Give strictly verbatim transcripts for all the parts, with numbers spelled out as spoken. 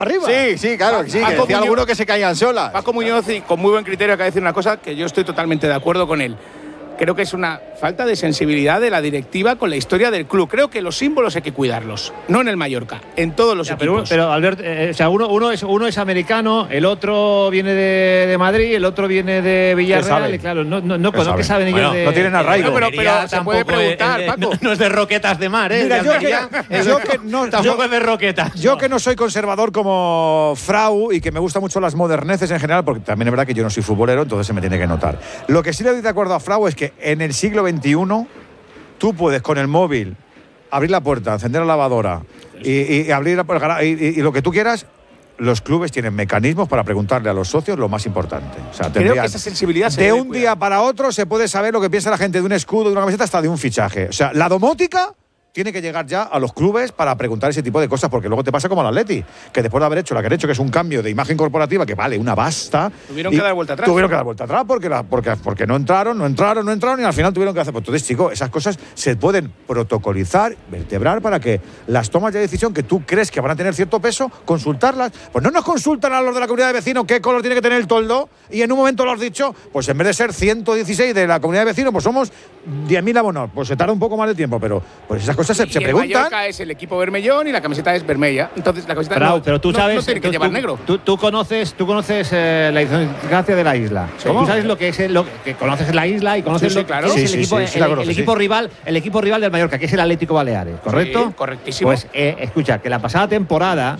arriba. Sí, sí, claro, sí, que decía alguno que se caían solas. Paco Muñoz, y con muy buen criterio, acaba de decir una cosa que yo estoy totalmente de acuerdo con él. Creo que es una falta de sensibilidad de la directiva con la historia del club. Creo que los símbolos hay que cuidarlos, no en el Mallorca, en todos los ya, equipos. Pero, pero Albert, eh, o sea, uno, uno, es, uno es americano, el otro viene de, de Madrid, el otro viene de Villarreal. Y claro, no, no, no, no que saben ellos bueno, de. no tienen arraigo. No, pero, pero se puede preguntar, eh, Paco. No, no es de Roquetas de Mar, ¿eh? Mira, yo que, yo que no, tampoco yo, es de Roquetas. Yo no. que no soy conservador como Frau y que me gustan mucho las moderneces en general, porque también es verdad que yo no soy futbolero, entonces se me tiene que notar. Lo que sí le doy de acuerdo a Frau es que en el siglo veintiuno tú puedes con el móvil abrir la puerta, encender la lavadora y, y abrir la, y, y, y lo que tú quieras. Los clubes tienen mecanismos para preguntarle a los socios lo más importante. O sea, creo que esa sensibilidad se de debe un cuidar. día para otro se puede saber lo que piensa la gente de un escudo, de una camiseta, hasta de un fichaje. O sea, la domótica tiene que llegar ya a los clubes para preguntar ese tipo de cosas, porque luego te pasa como al Atleti, que después de haber hecho la que han hecho, que es un cambio de imagen corporativa que vale una basta. Tuvieron que dar vuelta atrás. Tuvieron que dar vuelta atrás porque, la, porque, porque no entraron, no entraron, no entraron y al final tuvieron que hacer. Pues entonces, chicos, esas cosas se pueden protocolizar, vertebrar para que las tomas de decisión que tú crees que van a tener cierto peso, consultarlas. Pues no nos consultan a los de la comunidad de vecinos qué color tiene que tener el toldo y en un momento lo has dicho, pues en vez de ser ciento dieciséis de la comunidad de vecinos, pues somos diez mil abonados. Pues se tarda un poco más de tiempo, pero pues esas cosas se, se preguntan. Mallorca es el equipo vermellón y la camiseta es vermella. Entonces la camiseta Pero, no, pero tú no- sabes, no tiene que tú, llevar tú- negro. Tú, tú conoces, tú conoces eh, la idiosincrasia de la isla. ¿Cómo? Tú sabes lo que es el- lo que conoces la isla y conoces Sí, sí, lo claro. que es Sí, el sí, equipo, sí, sí, el- la el, conozco, equipo sí. rival, el equipo rival del Mallorca, que es el Atlético Baleares, ¿correcto? Sí, correctísimo. Pues eh, escucha, que la pasada temporada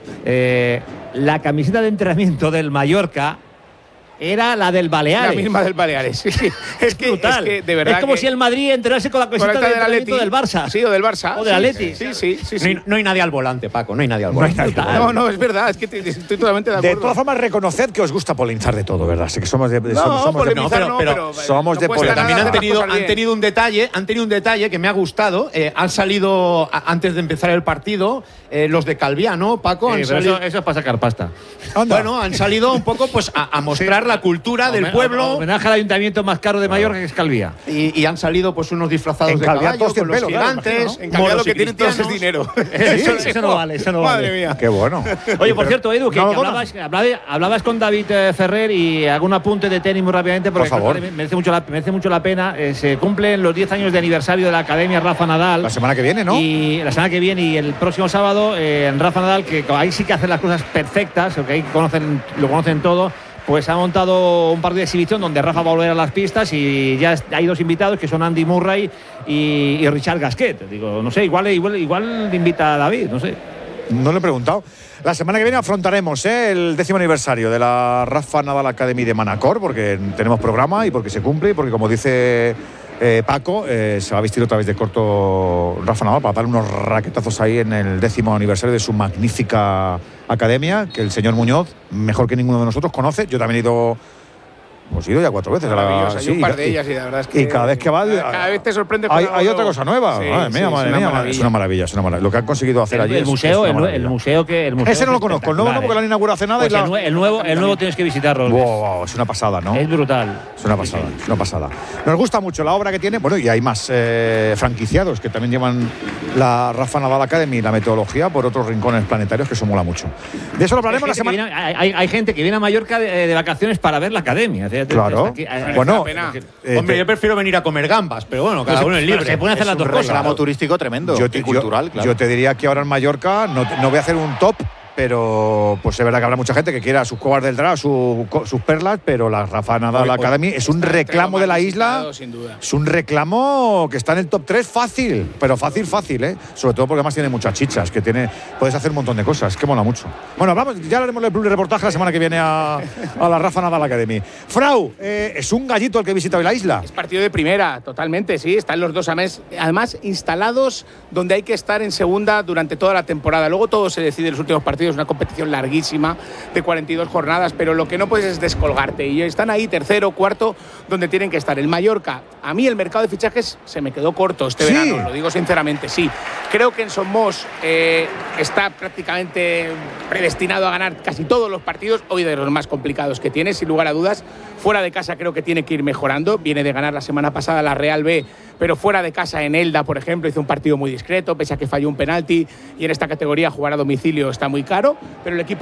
eh, la camiseta de entrenamiento del Mallorca era la del Baleares. La misma del Baleares. Sí, sí. Es que, Brutal. es que de verdad es como que- si el Madrid entrenase con la camiseta Correcta de del entrenamiento Atleti. del Barça. Sí, o del Barça. O del Sí, Atleti. Sí, sí, sí. No sí. hay, no hay nadie al volante, Paco, no hay nadie al volante. nadie. No, no, es verdad, es que te- estoy totalmente de De acuerdo. todas formas, reconoced que os gusta polinizar de todo, ¿verdad? Así que somos de. de- No, somos, somos de- polemizar no, no, pero- pero, pero somos no de cuesta polemizar. nada También han hacer las tenido, cosas han bien. tenido un detalle, han tenido un detalle que me ha gustado. Eh, han salido a- antes de empezar el partido eh, los de Calviano, Paco. Sí, han pero salido- eso, eso es para sacar pasta. Anda. bueno, han salido un poco pues a, a mostrar la cultura del Home- pueblo Homenaje al ayuntamiento más caro de Mallorca, que es Calvía. y, y han salido pues unos disfrazados En de Calviá caballo todos con tienen los pelo, claro, gigantes, imagino, ¿no? En cambio, lo moros y que tienen todos es cristianos. dinero. Eso, eso no vale, eso no vale. Madre mía. Qué bueno. Oye, por cierto, Edu, que, No, que no, no. hablabas, hablabas, hablabas con David eh, Ferrer y algún apunte de tenis muy rápidamente, porque Por favor. creo que merece mucho la, merece mucho la pena. Eh, se cumplen los diez años de aniversario de la Academia Rafa Nadal. La semana que viene, ¿no? Y la semana que viene y el próximo sábado, eh, en Rafa Nadal, que ahí sí que hacen las cosas perfectas, que ahí conocen, lo conocen todo. Pues ha montado un partido de exhibición donde Rafa va a volver a las pistas y ya hay dos invitados que son Andy Murray y, y Richard Gasquet. Digo, no sé, igual, igual, igual invita a David, no sé. No lo he preguntado. La semana que viene afrontaremos ¿eh? el décimo aniversario de la Rafa Nadal Academy de Manacor, porque tenemos programa y porque se cumple y porque, como dice eh, Paco, eh, se va a vestir otra vez de corto Rafa Nadal para dar unos raquetazos ahí en el décimo aniversario de su magnífica academia, que el señor Muñoz, mejor que ninguno de nosotros, conoce. Yo también he ido. Pues he ido ya cuatro veces. a la- Maravillosa, sí, hay un par y- de ellas y la verdad es que. y cada vez que va. Cada vez te sorprende. con Hay, algo hay otra nuevo. cosa nueva. Sí, madre sí, mía, es madre una mía. maravilla. Es una maravilla, es una maravilla. Lo que han conseguido hacer El, allí. el es- museo, es una el, nue- el maravilla. museo que el museo Ese no lo es conozco, el nuevo no, espectacular, porque lo han inaugurado hace nada. Pues y la- el, nue- el nuevo, el nuevo tienes que visitarlo. Wow, wow, es una pasada, ¿no? Es brutal. Es una pasada, es una pasada. Nos gusta mucho la obra que tiene. Bueno, y hay más eh, franquiciados que también llevan la Rafa Nadal Academy y la metodología por otros rincones planetarios, que eso mola mucho. De eso lo hablaremos la Hay gente que semana. viene- hay, hay- hay gente que viene a Mallorca de, de vacaciones para ver la academia. Claro. Aquí- Bueno, pena. eh, Hombre, te- yo prefiero venir a comer gambas, pero bueno, cada Pero uno es se- libre. pero se pueden hacer Es las un dos cosas. reclamo turístico tremendo yo te- y cultural, yo- claro. yo te diría que ahora en Mallorca no, te- no voy a hacer un top, pero pues es verdad que habrá mucha gente que quiera sus cuevas del drag, su- co- sus perlas, pero la Rafa Nadal Hoy- hoy Academy es un está entre reclamo lo de más la isla. visitado, sin duda. Es un reclamo que está en el top tres fácil, pero fácil, fácil, ¿eh? Sobre todo porque además tiene muchas chichas, que tiene, puedes hacer un montón de cosas, que mola mucho. Bueno, hablamos, ya haremos el plus de reportaje la semana que viene a, a la Rafa Nadal Academy. Frau, eh, es un gallito el que visita hoy la isla. Es partido de primera, totalmente, sí. Están los dos además, además instalados donde hay que estar en segunda durante toda la temporada. Luego todo se decide en los últimos partidos, una competición larguísima de cuarenta y dos jornadas, pero lo que no puedes es descolgarte. Y están ahí tercero, cuarto, donde tienen que estar. El Mallorca, a mí el mercado de fichajes se me quedó corto este Sí. verano, lo digo sinceramente, sí. Creo que en Somos eh, está prácticamente predestinado a ganar casi todos los partidos, hoy de los más complicados que tiene, sin lugar a dudas. Fuera de casa creo que tiene que ir mejorando. Viene de ganar la semana pasada la Real B, pero fuera de casa en Elda, por ejemplo, hizo un partido muy discreto, pese a que falló un penalti. Y en esta categoría jugar a domicilio está muy caro. caro, pero el equipo